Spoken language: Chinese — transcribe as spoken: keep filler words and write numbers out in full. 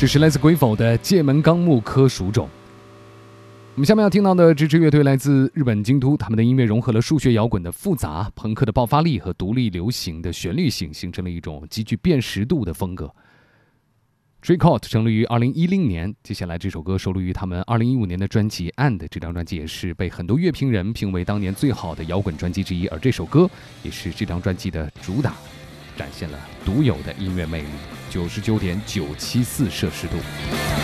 这是来自鬼否的界门纲目科属种。我们下面要听到的这支乐队来自日本京都，他们的音乐融合了数学摇滚的复杂、朋克的爆发力和独立流行的旋律性，形成了一种极具辨识度的风格。Tricot 成立于二零一零年，接下来这首歌收录于他们二零一五年的专辑《And》，这张专辑也是被很多乐评人评为当年最好的摇滚专辑之一，而这首歌也是这张专辑的主打，展现了独有的音乐魅力。九十九点九七四摄氏度。